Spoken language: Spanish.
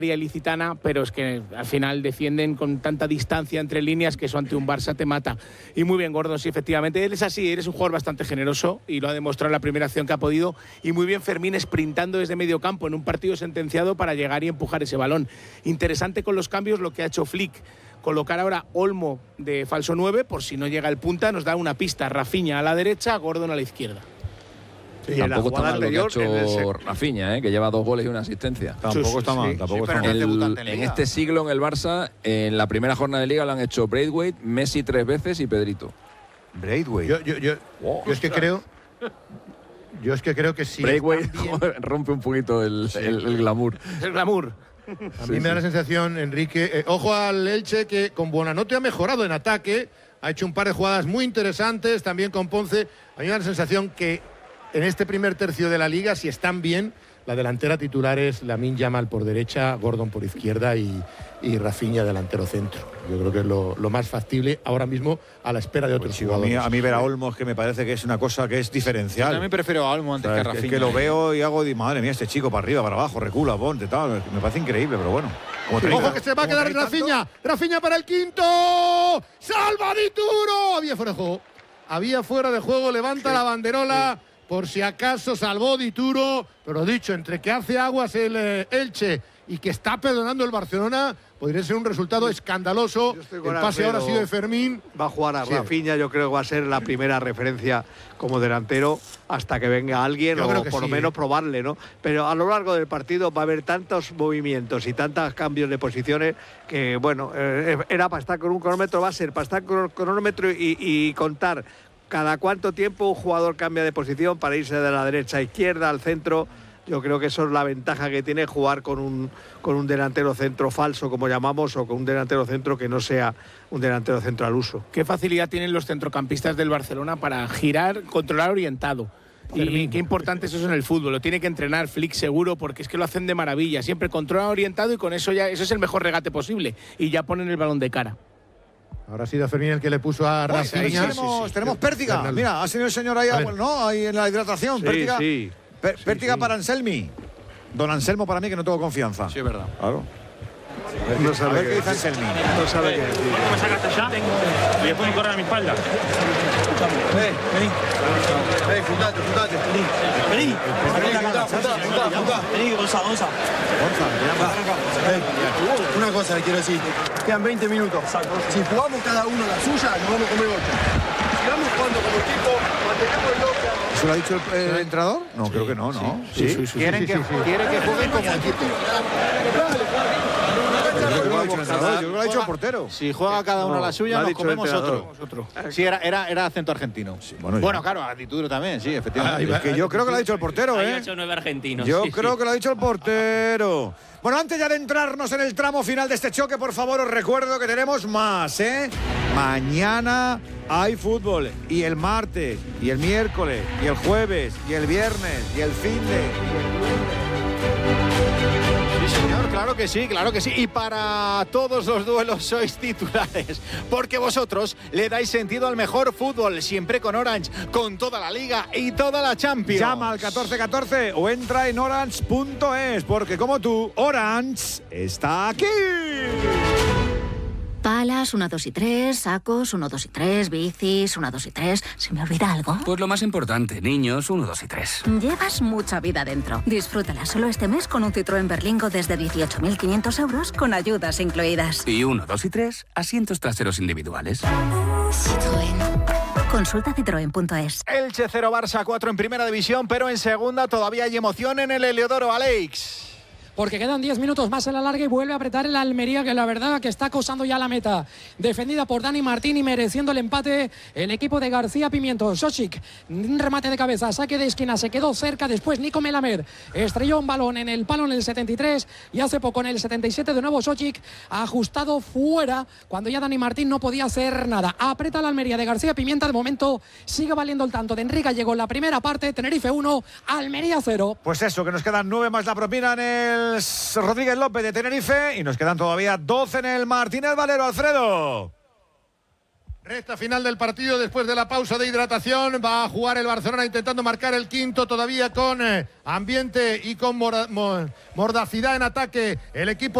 ilicitana, pero es que al final defienden con tanta distancia entre líneas que eso ante un Barça te mata. Y muy bien, Gordon, sí, efectivamente. Él es así, eres un jugador bastante generoso y lo ha demostrado en la primera acción que ha podido. Y muy bien Fermín sprintando desde medio campo en un partido sentenciado para llegar y empujar ese balón. Interesante con los cambios lo que ha hecho Flick. Colocar ahora Olmo de falso 9, por si no llega el punta, nos da una pista. Rafinha a la derecha, Gordon a la izquierda. Sí, tampoco está mal lo que ha hecho Rafinha, que lleva 2 goles y una asistencia. Tampoco está mal. Tampoco está mal. En este siglo en el Barça, en la primera jornada de Liga lo han hecho Braithwaite, Messi 3 veces y Pedrito. Braithwaite. Yo es que creo... Yo es que creo que sí. Braithwaite rompe un poquito el glamour. El glamour. A mí me da la sensación, Enrique... ojo al Elche, que con Buonanotte ha mejorado en ataque. Ha hecho un par de jugadas muy interesantes, también con Ponce. A mí me da la sensación que en este primer tercio de la Liga, si están bien, la delantera titular es Lamine Yamal por derecha, Gordon por izquierda y Rafinha delantero centro. Yo creo que es lo más factible ahora mismo a la espera de otros jugadores. A mí ver a Olmo es que me parece que es una cosa que es diferencial. Yo también prefiero a Olmo antes que a Rafinha. Es que lo veo y hago, madre mía, este chico para arriba, para abajo, recula, ponte, tal. Me parece increíble, pero bueno. Ojo que se va a quedar Rafinha. Rafinha para el quinto. ¡Salva Di Turo! Había fuera de juego, levanta la banderola. Por si acaso salvó Di Turo, pero dicho, entre que hace aguas el Elche y que está perdonando el Barcelona, podría ser un resultado escandaloso. El pase ahora ha sido de Fermín. Va a jugar a Rafinha, yo creo que va a ser la primera referencia como delantero hasta que venga alguien, o por lo menos probarle, ¿no? Pero a lo largo del partido va a haber tantos movimientos y tantos cambios de posiciones que, bueno, era para estar con un cronómetro, va a ser para estar con un cronómetro y contar cada cuánto tiempo un jugador cambia de posición para irse de la derecha a izquierda, al centro. Yo creo que eso es la ventaja que tiene jugar con un delantero centro falso, como llamamos, o con un delantero centro que no sea un delantero centro al uso. Qué facilidad tienen los centrocampistas del Barcelona para girar, controlar orientado. Y qué importante es eso en el fútbol. Lo tiene que entrenar Flick seguro, porque es que lo hacen de maravilla. Siempre controla orientado y con eso eso es el mejor regate posible. Y ya ponen el balón de cara. Ahora ha sido Fermín el que le puso a Rafinha. Tenemos pértiga. Mira, ha sido el señor ahí en la hidratación. Sí, pértiga. Sí. Pértiga para Anselmi. Don Anselmo, para mí, que no tengo confianza. Sí, es verdad. Claro. No sabe a ver qué dice Anselmi. No sabe qué decir. ¿Me sacaste ya? Y después me corren a mi espalda. Vení. Juntate. Vení. Vení, Gonza. Una cosa le quiero decir. Quedan 20 minutos. Si jugamos cada uno la suya, nos vamos a comer 8. Si vamos jugando como equipo, mantenemos el loca. ¿Eso lo ha dicho el entrenador? No, creo que no, ¿no? Sí. Quiere que jueguen como equipo. Yo creo que lo ha dicho el portero. Si juega cada uno a la suya, nos comemos otro. Sí, era acento argentino. Sí, bueno, claro, actitud también, sí, efectivamente. Es que yo creo que lo ha dicho el portero, Hay 8 o 9 argentinos. Yo creo que lo ha dicho el portero. Bueno, antes ya de entrarnos en el tramo final de este choque, por favor, os recuerdo que tenemos más, ¿eh? Mañana hay fútbol, y el martes, y el miércoles, y el jueves, y el viernes, y el finde. Sí, señor, claro que sí. Y para todos los duelos sois titulares, porque vosotros le dais sentido al mejor fútbol, siempre con Orange, con toda la Liga y toda la Champions. Llama al 1414 o entra en orange.es, porque como tú, Orange está aquí. Palas, 1, 2 y 3, sacos, 1, 2 y 3, bicis, 1, 2 y 3. ¿Se me olvida algo? Pues lo más importante, niños, 1, 2 y 3. Llevas mucha vida dentro. Disfrútala solo este mes con un Citroën Berlingo desde 18.500 euros con ayudas incluidas. Y 1, 2 y 3, asientos traseros individuales. Citroën. Consulta citroen.es. Elche 0, Barça 4 en primera división, pero en segunda todavía hay emoción en el Heliodoro, Alex. Porque quedan 10 minutos más en la larga y vuelve a apretar el Almería, que la verdad que está acosando ya la meta. Defendida por Dani Martín y mereciendo el empate el equipo de García Pimiento. Sochik, un remate de cabeza, saque de esquina, se quedó cerca. Después Nico Melamed estrelló un balón en el palo en el 73 y hace poco en el 77 de nuevo Sochik ajustado fuera cuando ya Dani Martín no podía hacer nada. Aprieta la Almería de García Pimienta. De momento sigue valiendo el tanto de Enrique. Llegó en la primera parte. Tenerife 1, Almería 0. Pues eso, que nos quedan 9 más la propina en el Rodríguez López de Tenerife y nos quedan todavía 12 en el Martínez Valero. Alfredo. Recta final del partido después de la pausa de hidratación. Va a jugar el Barcelona intentando marcar el quinto, todavía con ambiente y con mordacidad en ataque el equipo